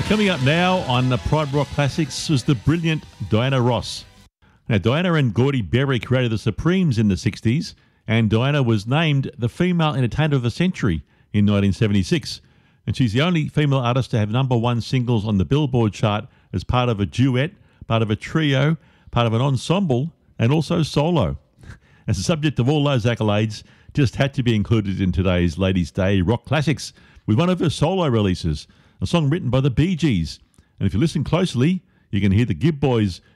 Coming up now on the Pride Rock Classics was the brilliant Diana Ross. Now, Diana and Gordy Berry created the Supremes in the 60s, and Diana was named the Female Entertainer of the Century in 1976. And she's the only female artist to have #1 singles on the Billboard chart as part of a duet, part of a trio, part of an ensemble, and also solo. As the subject of all those accolades, just had to be included in today's Ladies' Day Rock Classics with one of her solo releases, a song written by the Bee Gees. And if you listen closely, you can hear the Gibb Boys